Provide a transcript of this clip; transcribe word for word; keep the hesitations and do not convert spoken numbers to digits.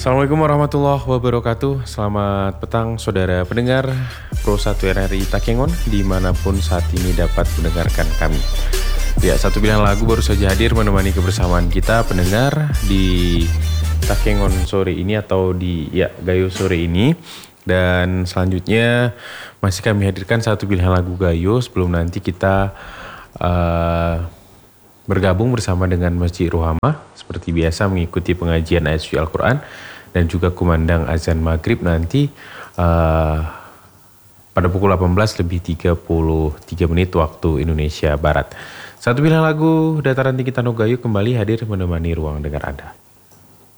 Assalamualaikum warahmatullahi wabarakatuh. Selamat petang saudara pendengar Pro satu R R I Takengon dimanapun saat ini dapat mendengarkan kami. Ya, satu pilihan lagu baru saja hadir menemani kebersamaan kita pendengar di Takengon sore ini atau di ya Gayo sore ini. Dan selanjutnya masih kami hadirkan satu pilihan lagu Gayo sebelum nanti kita uh, bergabung bersama dengan Masjid Rohama seperti biasa mengikuti pengajian ayat suci Al-Quran dan juga kumandang azan maghrib nanti uh, pada pukul delapan belas lebih tiga puluh tiga menit waktu Indonesia Barat. Satu pilihan lagu Dataran Tinggi Tanah Gayo kembali hadir menemani ruang dengar Anda.